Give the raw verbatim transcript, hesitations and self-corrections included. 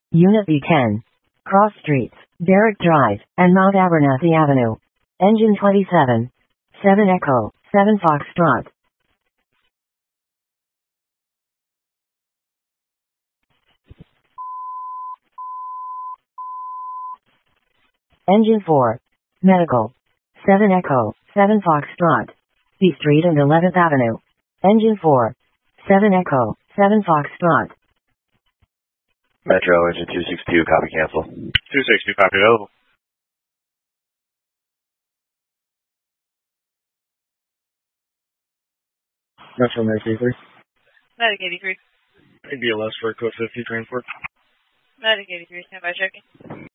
Unit B ten. Cross Streets, Derrick Drive, and Mount Abernathy Avenue. Engine twenty-seven. seven Echo, seven Foxtrot. Engine four. Medical. seven Echo, seven Foxtrot. B Street and eleventh Avenue. Engine four. seven Echo, seven Foxtrot. Metro, engine two six two, copy cancel. two six two, copy available. Metro Medic eighty-three. Medic eighty-three. B L S for code fifty transport. Medic eighty-three, standby checking.